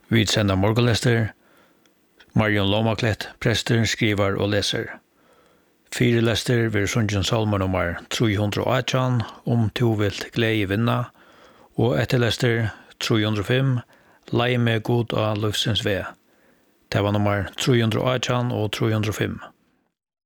Vi sender morgenlester. Marion Lomaklett, prester, skriver og leser. Fire lester vil sungen salmer nummer 318 to vilt glede vinna, og etter lester 305 Lei med god av løfsens ve. Det var nummer 318 og 305.